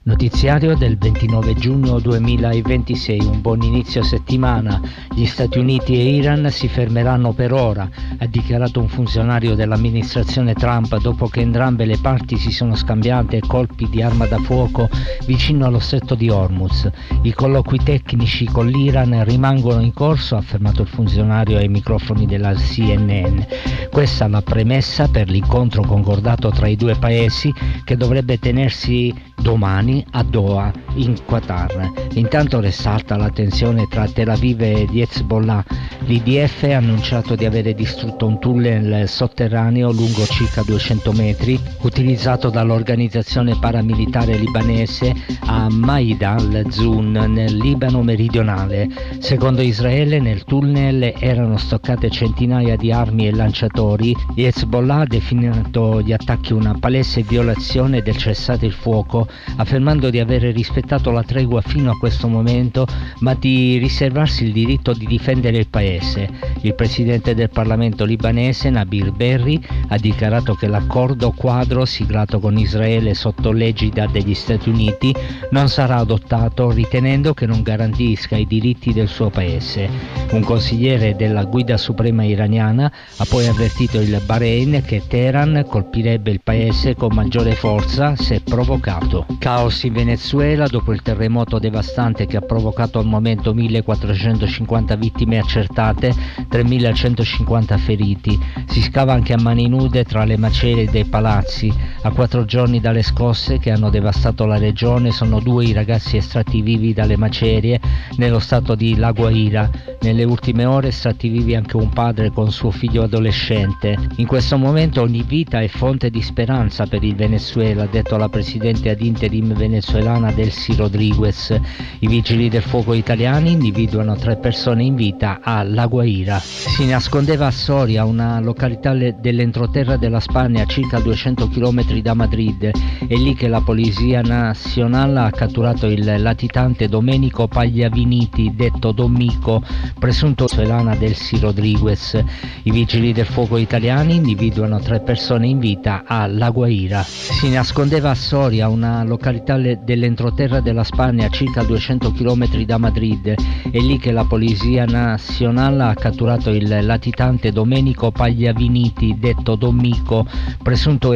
Notiziario del 29 giugno 2026, un buon inizio settimana. Gli Stati Uniti e Iran si fermeranno per ora, ha dichiarato un funzionario dell'amministrazione Trump dopo che entrambe le parti si sono scambiate colpi di arma da fuoco vicino allo stretto di Hormuz. I colloqui tecnici con l'Iran rimangono in corso, ha affermato il funzionario ai microfoni della CNN. Questa è la premessa per l'incontro concordato tra i due paesi che dovrebbe tenersi domani a Doha, in Qatar. Intanto resta alta la tensione tra Tel Aviv e Hezbollah. L'IDF ha annunciato di avere distrutto un tunnel sotterraneo lungo circa 200 metri, utilizzato dall'organizzazione paramilitare libanese a Maida al-Zun, nel Libano meridionale. Secondo Israele, nel tunnel erano stoccate centinaia di armi e lanciatori. Hezbollah ha definito gli attacchi una palese violazione del cessate il fuoco, affermando di aver rispettato la tregua fino a questo momento, ma di riservarsi il diritto di difendere il paese. Il presidente del Parlamento libanese, Nabil Berri, ha dichiarato che l'accordo quadro siglato con Israele sotto l'egida degli Stati Uniti non sarà adottato, ritenendo che non garantisca i diritti del suo paese. Un consigliere della guida suprema iraniana ha poi avvertito il Bahrain che Teheran colpirebbe il paese con maggiore forza se provocato. Caos in Venezuela dopo il terremoto devastante che ha provocato al momento 1450 vittime accertate, 3150 feriti. Si scava anche a mani nude tra le macerie dei palazzi. A 4 giorni dalle scosse che hanno devastato la regione sono 2 i ragazzi estratti vivi dalle macerie nello stato di La Guaira. Nelle ultime ore estratti vivi anche un padre con suo figlio adolescente. In questo momento ogni vita è fonte di speranza per il Venezuela, ha detto la presidente ad interim venezuelana Delcy Rodriguez. I vigili del fuoco italiani individuano 3 persone in vita a La Guaira. Si nascondeva a Soria, una località dell'entroterra della Spagna a circa 200 km da Madrid. È lì che la Polizia Nazionale ha catturato il latitante Domenico Pagliaviniti, detto Dommico, presunto venezuelana Delcy Rodriguez. I vigili del fuoco italiani individuano 3 persone in vita a La Guaira. Si nascondeva a Soria, una località dell'entroterra della Spagna a circa 200 km da Madrid. È lì che la Polizia Nazionale ha catturato il latitante Domenico Pagliaviniti, detto Dommico, presunto